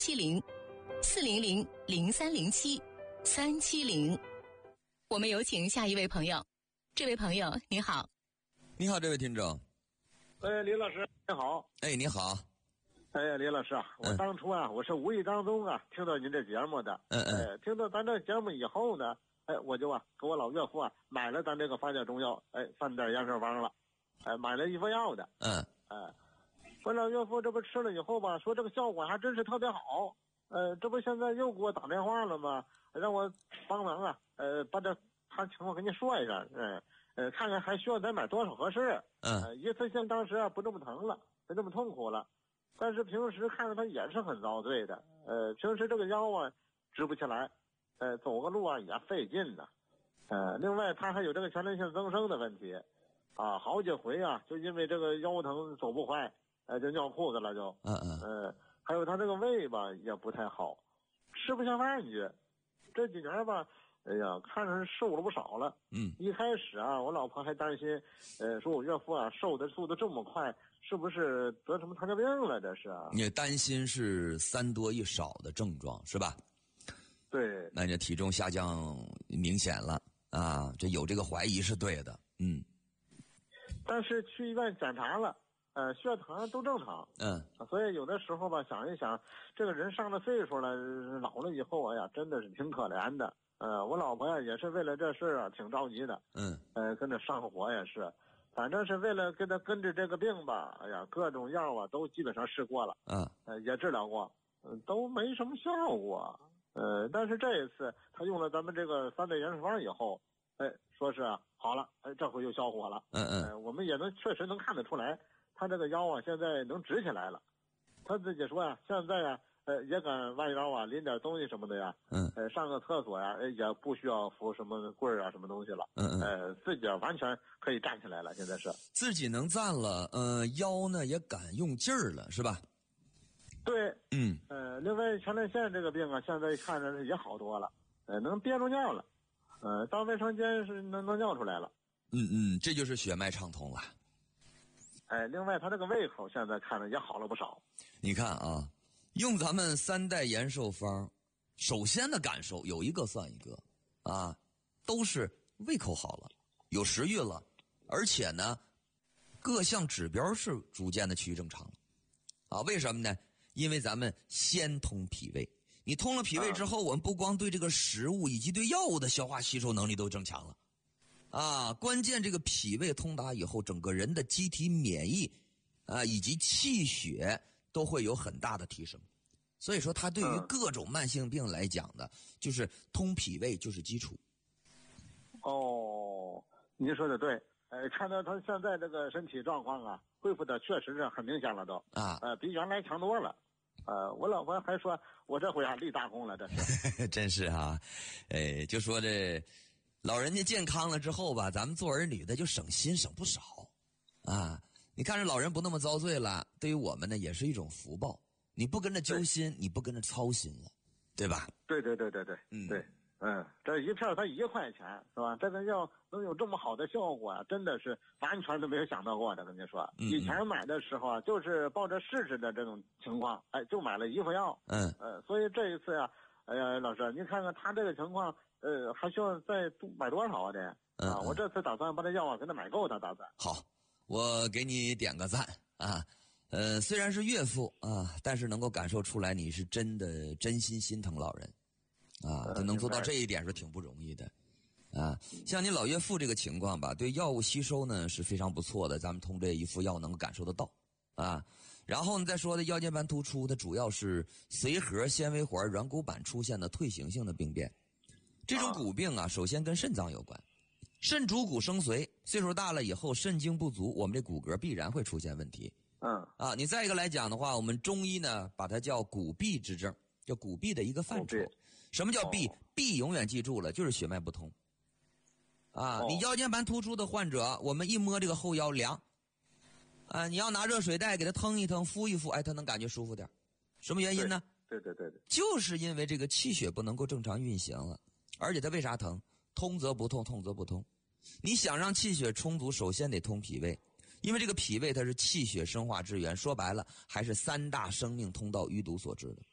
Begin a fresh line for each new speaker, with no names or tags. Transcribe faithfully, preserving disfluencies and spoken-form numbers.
七零四零零零三零七三七零。我们有请下一位朋友。这位朋友你好。
你好，这位听众。
哎，李老师你好。
哎，你好。
哎，李老师啊，我当初啊，嗯、我是无意当中啊听到您这节目的，
嗯嗯，
哎，听到咱这节目以后呢，哎，我就啊给我老岳父啊买了咱这个发酵中药，哎，三代延寿方了，哎，买了一副药的，
嗯，
哎，我老岳父这不吃了以后吧，说这个效果还真是特别好，呃，这不现在又给我打电话了吗？让我帮忙啊，呃，把这他情况跟你说一下，嗯、呃，呃，看看还需要再买多少合适，
嗯，
呃，一次性当时啊不这么疼了，不这么痛苦了。但是平时看着他也是很遭罪的，呃，平时这个腰啊直不起来，呃，走个路啊也费劲呢，呃，另外他还有这个前列腺增生的问题，啊，好几回啊就因为这个腰疼走不快，呃，就尿裤子了就，
嗯嗯，
呃，还有他这个胃吧也不太好，吃不下饭去，这几年吧，哎呀，看着是瘦了不少了，
嗯，
一开始啊，我老婆还担心，呃，说我岳父啊瘦的速度这么快。是不是得什么糖尿病了？这是啊，
你担心是三多一少的症状是吧？
对，
那你体重下降明显了啊，这有这个怀疑是对的，嗯。
但是去医院检查了，呃，血糖都正常，
嗯，
所以有的时候吧，想一想，这个人上了岁数了，老了以后，哎呀，真的是挺可怜的。呃，我老婆呀也是为了这事啊，挺着急的，
嗯，
呃，跟着上火也是。反正是为了跟他跟着这个病吧，哎呀，各种药啊都基本上试过了，
嗯，
呃，也治疗过，嗯、呃，都没什么效果，呃，但是这一次他用了咱们这个三代延寿方以后，哎，说是好了，哎，这回有效果了，
嗯嗯，
呃，我们也能确实能看得出来，他这个腰啊现在能直起来了，他自己说呀、啊，现在呀、啊。呃，也敢弯腰啊，拎点东西什么的呀，
嗯，
呃，上个厕所呀，也不需要扶什么棍儿啊，什么东西了，
嗯嗯，
呃，自己完全可以站起来了，现在是
自己能站了，呃，腰呢也敢用劲儿了，是吧？
对，
嗯，
呃，另外前列腺这个病啊，现在看着也好多了，呃，能憋住尿了，呃，到卫生间是能能尿出来了，
嗯嗯，这就是血脉畅通了。
哎，另外他这个胃口现在看着也好了不少。
你看啊。用咱们三代延寿方，首先的感受有一个算一个，啊，都是胃口好了，有食欲了，而且呢，各项指标是逐渐的趋于正常了，啊，为什么呢？因为咱们先通脾胃，你通了脾胃之后，我们不光对这个食物以及对药物的消化吸收能力都增强了，啊，关键这个脾胃通达以后，整个人的机体免疫啊以及气血。都会有很大的提升，所以说它对于各种慢性病来讲呢，就是通脾胃就是基础。
哦，您说的对，呃，看到他现在这个身体状况啊，恢复的确实是很明显了都
啊，
呃，比原来强多了。呃，我老婆还说我这回啊立大功了，这是
真是啊，呃，就说这老人家健康了之后吧，咱们做儿女的就省心省不少啊。你看这老人不那么遭罪了，对于我们呢也是一种福报。你不跟着揪心，你不跟着操心了，对吧？
对对对对对，
嗯
对，嗯，这一片才一块钱是吧？这个药能有这么好的效果啊，真的是完全都没有想到过的。跟你说，
嗯嗯
以前买的时候啊，就是抱着试试的这种情况，哎，就买了一副药。
嗯，
呃，所以这一次呀、啊，哎呀，老师，您看看他这个情况，呃，还需要再买多少啊？这
嗯
啊，我这次打算把这药啊给他买够的，打算。
好。我给你点个赞啊，呃，虽然是岳父啊，但是能够感受出来你是真的真心心疼老人，啊，他能做到这一点是挺不容易的，啊，像你老岳父这个情况吧，对药物吸收呢是非常不错的，咱们通这一副药能够感受得到，啊，然后呢再说的腰间盘突出，它主要是髓核纤维环软骨板出现的退行性的病变，这种骨病啊，首先跟肾脏有关。肾主骨生髓，岁数大了以后肾精不足，我们这骨骼必然会出现问题。
嗯
啊，你再一个来讲的话，我们中医呢把它叫骨痹之症，叫骨痹的一个范畴。什么叫痹？痹永远记住了，就是血脉不通。啊，你腰间盘突出的患者，我们一摸这个后腰凉，啊，你要拿热水袋给他腾一腾，敷一敷，哎，他能感觉舒服点。什么原因呢？
对对对对，
就是因为这个气血不能够正常运行了，而且他为啥疼？通则不痛，痛则不通。你想让气血充足，首先得通脾胃，因为这个脾胃它是气血生化之源，说白了还是三大生命通道淤堵所致的。